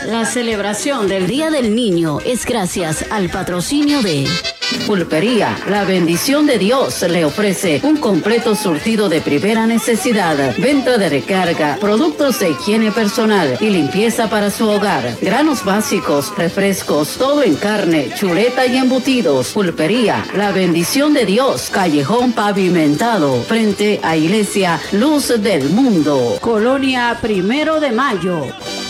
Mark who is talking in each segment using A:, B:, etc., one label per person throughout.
A: La celebración del Día del Niño es gracias al patrocinio de Pulpería La Bendición de Dios. Le ofrece un completo surtido de primera necesidad, venta de recarga, productos de higiene personal y limpieza para su hogar, granos básicos, refrescos, todo en carne, chuleta y embutidos. Pulpería La Bendición de Dios, callejón pavimentado, frente a Iglesia Luz del Mundo, Colonia 1 de Mayo.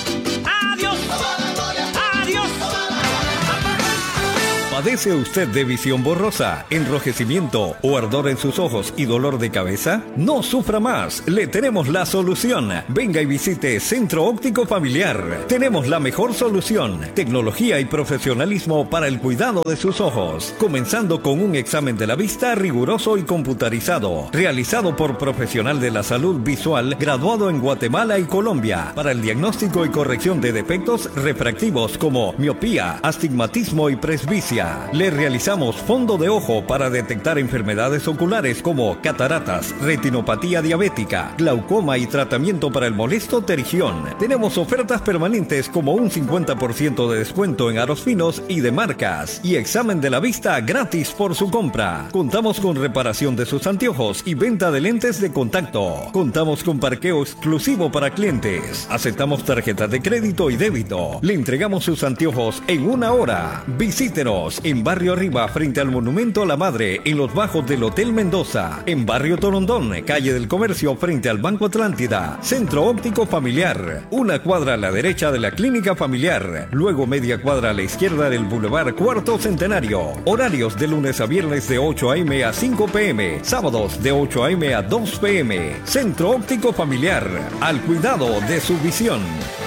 B: ¿Padece usted de visión borrosa, enrojecimiento o ardor en sus ojos y dolor de cabeza? No sufra más, le tenemos la solución. Venga y visite Centro Óptico Familiar. Tenemos la mejor solución, tecnología y profesionalismo para el cuidado de sus ojos, comenzando con un examen de la vista riguroso y computarizado, realizado por profesional de la salud visual graduado en Guatemala y Colombia, para el diagnóstico y corrección de defectos refractivos como miopía, astigmatismo y presbicia. Le realizamos fondo de ojo para detectar enfermedades oculares como cataratas, retinopatía diabética, glaucoma y tratamiento para el molesto tergión. Tenemos ofertas permanentes como un 50% de descuento en aros finos y de marcas y examen de la vista gratis por su compra. Contamos con reparación de sus anteojos y venta de lentes de contacto. Contamos con parqueo exclusivo para clientes. Aceptamos tarjetas de crédito y débito. Le entregamos sus anteojos en 1 hora. Visítenos en Barrio Arriba, frente al Monumento a la Madre, en los bajos del Hotel Mendoza. En Barrio Torondón, calle del Comercio, frente al Banco Atlántida. Centro Óptico Familiar, 1 cuadra a la derecha de la Clínica Familiar, luego media cuadra a la izquierda del Boulevard Cuarto Centenario. Horarios de lunes a viernes de 8 a.m. a 5 p.m., sábados de 8 a.m. a 2 p.m. Centro Óptico Familiar, al cuidado de su visión.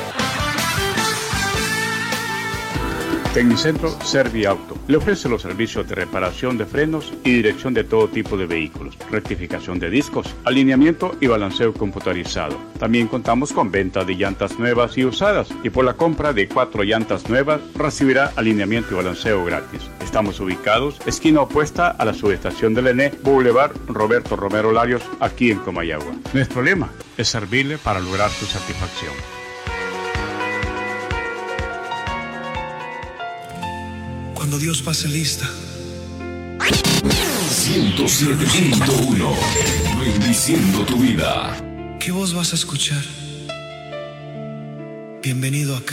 C: Tecnicentro Serviauto le ofrece los servicios de reparación de frenos y dirección de todo tipo de vehículos, rectificación de discos, alineamiento y balanceo computarizado. También contamos con venta de llantas nuevas y usadas, y por la compra de 4 llantas nuevas recibirá alineamiento y balanceo gratis. Estamos ubicados esquina opuesta a la subestación del ENE, Boulevard Roberto Romero Larios, aquí en Comayagua. Nuestro lema es servirle para lograr su satisfacción.
D: Cuando Dios pase lista.
E: 107.1 Bendiciendo tu vida.
D: ¿Qué voz vas a escuchar? Bienvenido acá.